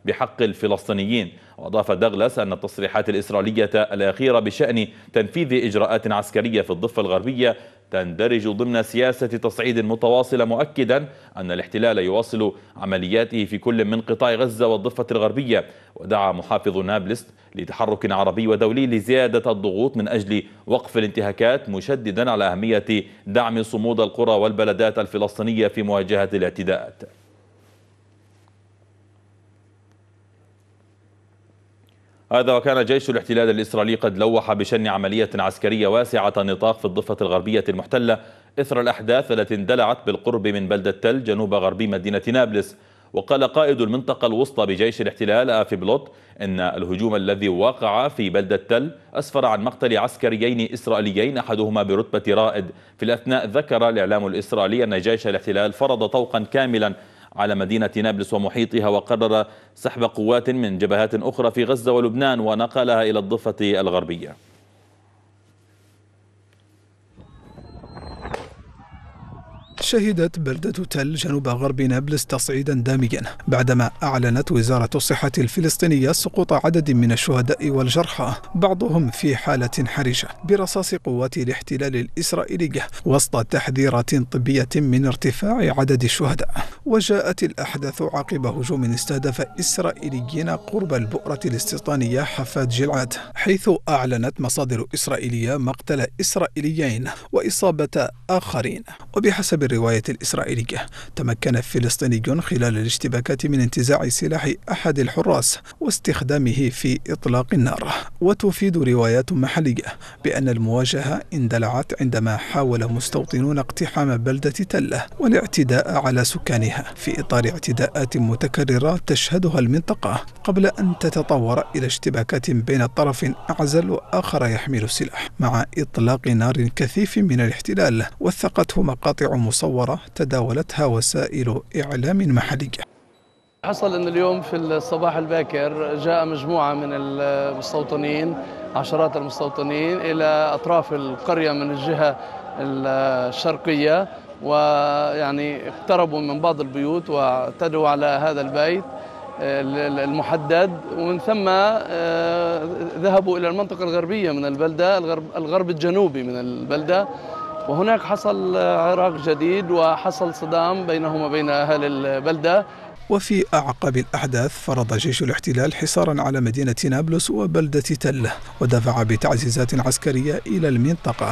بحق الفلسطينيين. وأضاف دوغلاس أن التصريحات الإسرائيلية الأخيرة بشأن تنفيذ إجراءات عسكرية في الضفة الغربية تندرج ضمن سياسة تصعيد متواصلة، مؤكدا أن الاحتلال يواصل عملياته في كل من قطاع غزة والضفة الغربية. ودعا محافظ نابلس لتحرك عربي ودولي لزيادة الضغوط من أجل وقف الانتهاكات، مشددا على أهمية دعم صمود القرى والبلدات الفلسطينية في مواجهة الاعتداءات. هذا وكان جيش الاحتلال الإسرائيلي قد لوح بشن عملية عسكرية واسعة النطاق في الضفة الغربية المحتلة إثر الأحداث التي اندلعت بالقرب من بلدة تل جنوب غربي مدينة نابلس. وقال قائد المنطقة الوسطى بجيش الاحتلال آفي بلوت إن الهجوم الذي وقع في بلدة تل أسفر عن مقتل عسكريين إسرائيليين أحدهما برتبة رائد. في الأثناء ذكر الإعلام الإسرائيلي أن جيش الاحتلال فرض طوقا كاملا على مدينة نابلس ومحيطها، وقرر سحب قوات من جبهات أخرى في غزة ولبنان ونقلها إلى الضفة الغربية. شهدت بلدة تل جنوب غرب نابلس تصعيدا داميا بعدما أعلنت وزارة الصحة الفلسطينية سقوط عدد من الشهداء والجرحى، بعضهم في حالة حرجة، برصاص قوات الاحتلال الإسرائيلي، وسط تحذيرات طبية من ارتفاع عدد الشهداء. وجاءت الأحداث عقب هجوم استهدف إسرائيليين قرب البؤرة الاستيطانية حفاد جلعاد، حيث أعلنت مصادر إسرائيلية مقتل إسرائيليين وإصابة آخرين. وبحسب الرواية الإسرائيلية تمكن فلسطيني خلال الاشتباكات من انتزاع سلاح أحد الحراس واستخدامه في إطلاق النار. وتفيد روايات محلية بأن المواجهة اندلعت عندما حاول مستوطنون اقتحام بلدة تل والاعتداء على سكانها في إطار اعتداءات متكررة تشهدها المنطقة، قبل أن تتطور إلى اشتباكات بين طرف أعزل وآخر يحمل السلاح، مع إطلاق نار كثيف من الاحتلال وثقته مقاطع مصورة تداولتها وسائل إعلام محلية. حصل أن اليوم في الصباح الباكر جاء مجموعة من المستوطنين، عشرات المستوطنين، إلى أطراف القرية من الجهة الشرقية، ويعني اقتربوا من بعض البيوت واعتدوا على هذا البيت المحدد، ومن ثم ذهبوا إلى المنطقة الغربية من البلدة، الغرب الجنوبي من البلدة، وهناك حصل عراك جديد وحصل صدام بينهم وبين أهل البلدة. وفي أعقاب الأحداث فرض جيش الاحتلال حصارا على مدينة نابلس وبلدة تل، ودفع بتعزيزات عسكرية إلى المنطقة.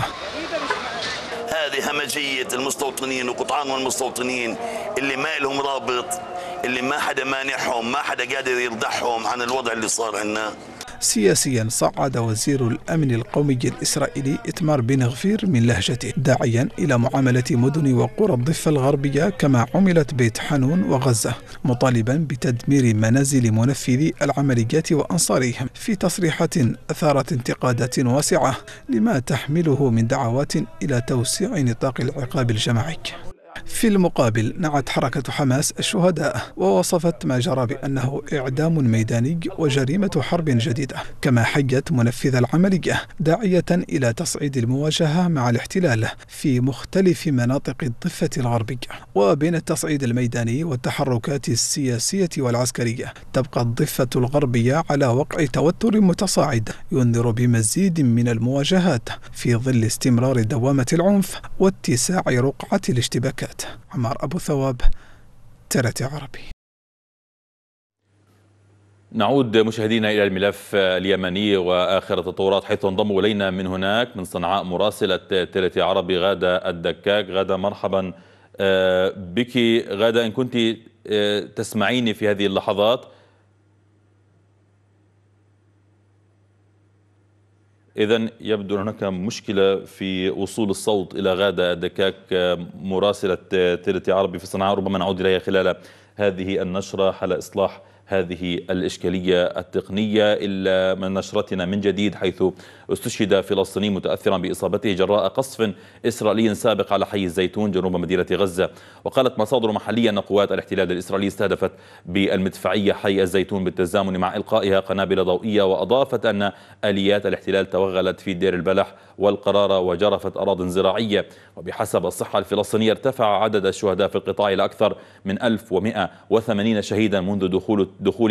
هذه همجية المستوطنين وقطعان المستوطنين اللي ما لهم رابط، اللي ما حدا مانحهم، ما حدا قادر يرضعهم عن الوضع اللي صار عنا. سياسيا صعد وزير الأمن القومي الإسرائيلي إتمار بن غفير من لهجته، داعيا إلى معاملة مدن وقرى الضفة الغربية كما عملت بيت حانون وغزة، مطالبا بتدمير منازل منفذي العمليات وأنصارهم، في تصريحات أثارت انتقادات واسعة لما تحمله من دعوات إلى توسيع نطاق العقاب الجماعي. في المقابل نعت حركة حماس الشهداء ووصفت ما جرى بأنه إعدام ميداني وجريمة حرب جديدة، كما حيت منفذ العملية داعية إلى تصعيد المواجهة مع الاحتلال في مختلف مناطق الضفة الغربية. وبين التصعيد الميداني والتحركات السياسية والعسكرية تبقى الضفة الغربية على وقع توتر متصاعد ينذر بمزيد من المواجهات في ظل استمرار دوامة العنف واتساع رقعة الاشتباكات. عمار أبو ثواب، TRT عربي. نعود مشاهدينا إلى الملف اليمني وآخر التطورات، حيث انضم إلينا من هناك من صنعاء مراسلة TRT عربي غادة الدكاك. غادة، مرحبا بك. غادة، إن كنت تسمعيني في هذه اللحظات، إذن يبدو هناك مشكلة في وصول الصوت إلى غادة الدكاك مراسلة TRT عربي في صنعاء، ربما نعود إليها خلال هذه النشرة حال إصلاح هذه الإشكالية التقنية. إلا من نشرتنا من جديد، حيث استشهد فلسطيني متأثرا بإصابته جراء قصف إسرائيلي سابق على حي الزيتون جنوب مدينة غزة. وقالت مصادر محلية أن قوات الاحتلال الإسرائيلي استهدفت بالمدفعية حي الزيتون بالتزامن مع إلقائها قنابل ضوئية، وأضافت أن آليات الاحتلال توغلت في دير البلح والقرارة وجرفت أراضٍ زراعية. وبحسب الصحة الفلسطينية ارتفع عدد الشهداء في القطاع إلى أكثر من 1180 شهيدا منذ دخول